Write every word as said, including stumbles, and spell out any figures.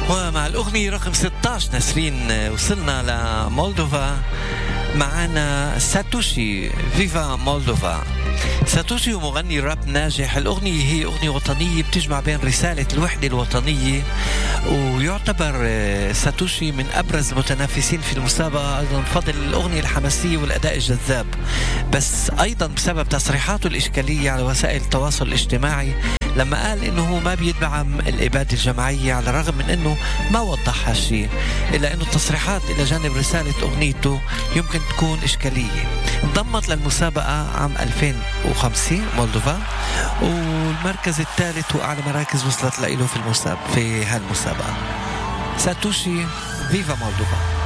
ومع الأغنية رقم ستة عشر نسرين وصلنا لمولدوفا. معنا ساتوشي فيفا مولدوفا. ساتوشي هو مغني راب ناجح. الأغنية هي أغنية وطنية بتجمع بين رسالة الوحدة الوطنية، ويعتبر ساتوشي من أبرز المتنافسين في المسابقة أيضا بفضل الأغنية الحماسية والأداء الجذاب، بس أيضا بسبب تصريحاته الإشكالية على وسائل التواصل الاجتماعي لما قال إنه ما بيدعم الإبادة الجماعية، على الرغم من إنه ما وضح هالشيء، إلا إنه التصريحات إلى جانب رسالة أغنيته يمكن تكون إشكالية. انضمت للمسابقة عام ألفين وخمسة مولدوفا، والمركز الثالث وأعلى مراكز وصلت له في المسابقة في هالمسابقة. ساتوشي فيفا مولدوفا.